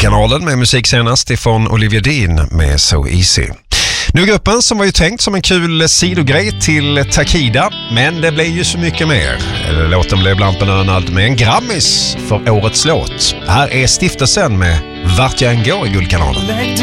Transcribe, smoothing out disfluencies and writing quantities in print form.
Guldkanalen med musik senast ifrån Olivia Dean med So Easy. Nu gruppen som var ju tänkt som en kul sidogrej till Takida, men det blev ju så mycket mer. Låten blev bland belönad med en Grammis för årets låt. Här är Stiftelsen med Vart jag än går i Guldkanalen.